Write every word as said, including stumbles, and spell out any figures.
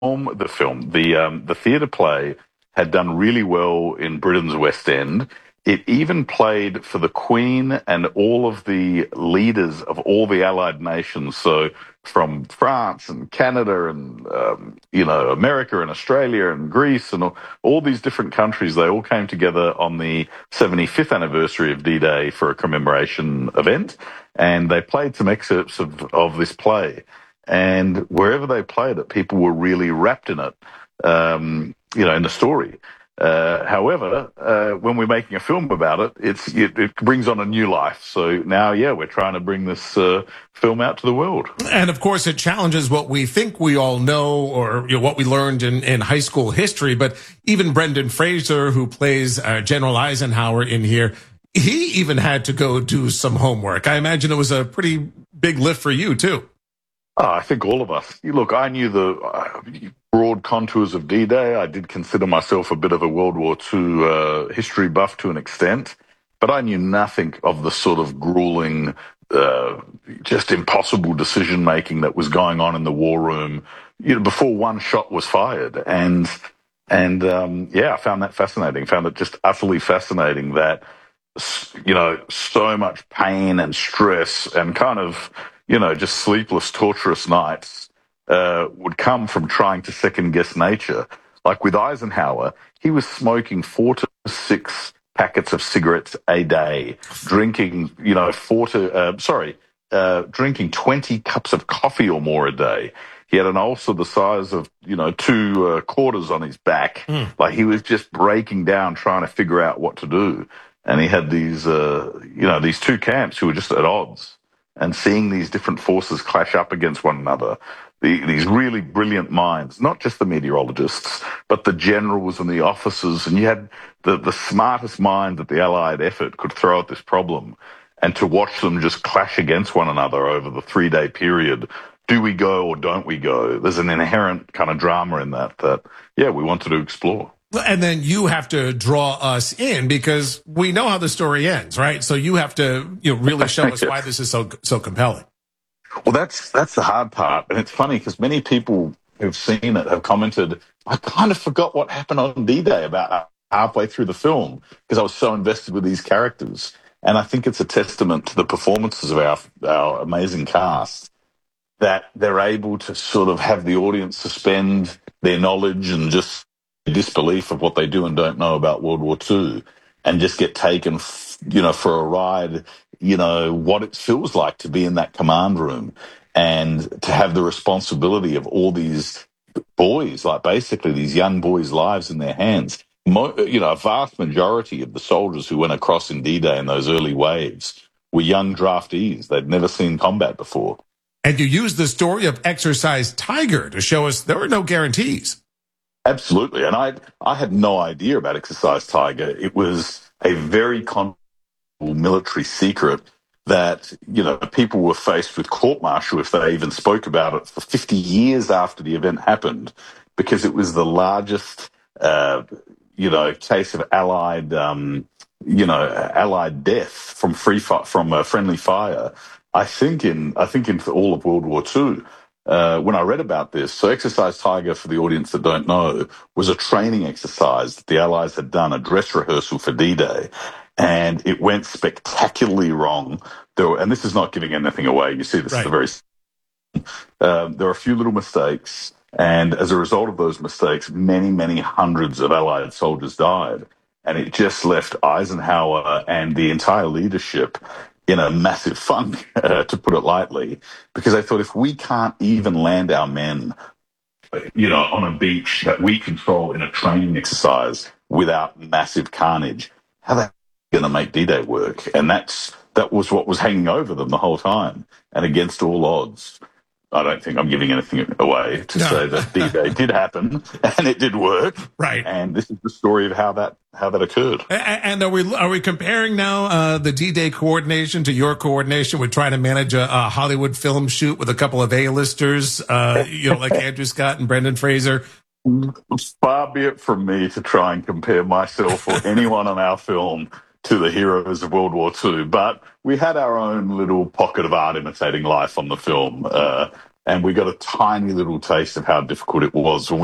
film, the film, the um, the theatre play had done really well in Britain's West End. It even played for the Queen and all of the leaders of all the Allied nations. So from France and Canada and um, you know America and Australia and Greece and all, all these different countries, they all came together on the seventy-fifth anniversary of D-Day for a commemoration event, and they played some excerpts of, of this play. And wherever they played it, people were really wrapped in it, um, you know, in the story. Uh, however, uh, when we're making a film about it, it's it, it brings on a new life. So now, yeah, we're trying to bring this uh, film out to the world. And of course, it challenges what we think we all know, or you know, what we learned in, in high school history. But even Brendan Fraser, who plays uh, General Eisenhower in here, he even had to go do some homework. I imagine it was a pretty big lift for you, too. Oh, I think all of us. Look, I knew the uh, broad contours of D-Day. I did consider myself a bit of a World War Two uh, history buff to an extent, but I knew nothing of the sort of grueling, uh, just impossible decision-making that was going on in the war room, you know, before one shot was fired. And, and um, yeah, I found that fascinating, found it just utterly fascinating that, you know, so much pain and stress and kind of, you know, just sleepless, torturous nights uh, would come from trying to second guess nature. Like with Eisenhower, he was smoking four to six packets of cigarettes a day, drinking, you know, four to, uh, sorry, uh, drinking twenty cups of coffee or more a day. He had an ulcer the size of, you know, two uh, quarters on his back. Mm. Like he was just breaking down trying to figure out what to do. And he had these, uh, you know, these two camps who were just at odds. And seeing these different forces clash up against one another, the, these really brilliant minds, not just the meteorologists, but the generals and the officers, and you had the, the smartest mind that the Allied effort could throw at this problem, and to watch them just clash against one another over the three-day period. Do we go or don't we go? There's an inherent kind of drama in that that, yeah, we wanted to explore. And then you have to draw us in because we know how the story ends, right? So you have to, you know, really show us why this is so so compelling. Well, that's that's the hard part, and it's funny because many people who've seen it have commented, "I kind of forgot what happened on D-Day about halfway through the film because I was so invested with these characters." And I think it's a testament to the performances of our our amazing cast that they're able to sort of have the audience suspend their knowledge and just disbelief of what they do and don't know about World War Two and just get taken, you know, for a ride, you know, what it feels like to be in that command room and to have the responsibility of all these boys, like basically these young boys' lives in their hands. Mo- you know, a vast majority of the soldiers who went across in D-Day in those early waves were young draftees. They'd never seen combat before. And you use the story of Exercise Tiger to show us there were no guarantees. Absolutely. And I I had no idea about Exercise Tiger. It was a very confidential military secret that, you know, people were faced with court-martial if they even spoke about it for fifty years after the event happened, because it was the largest, uh, you know, case of Allied, um, you know, Allied death from free fi- from uh, friendly fire. I think in I think in all of World War Two. Uh, when I read about this, so Exercise Tiger, for the audience that don't know, was a training exercise that the Allies had done, a dress rehearsal for D-Day, and it went spectacularly wrong. There were, and this is not giving anything away. You see, this right. is a very um, there are a few little mistakes, and as a result of those mistakes, many, many hundreds of Allied soldiers died, and it just left Eisenhower and the entire leadership in a massive funk, uh, to put it lightly, because they thought if we can't even land our men, you know, on a beach that we control in a training exercise without massive carnage, how are they going to make D-Day work? And that's that was what was hanging over them the whole time. And against all odds, I don't think I'm giving anything away to no. say that D-Day did happen and it did work. Right. And this is the story of how that how that occurred. And are we are we comparing now uh, the D-Day coordination to your coordination with trying to manage a, a Hollywood film shoot with a couple of A-listers, uh, you know, like Andrew Scott and Brendan Fraser? Far be it from me to try and compare myself or anyone on our film to the heroes of World War Two, but we had our own little pocket of art imitating life on the film. Uh, And we got a tiny little taste of how difficult it was when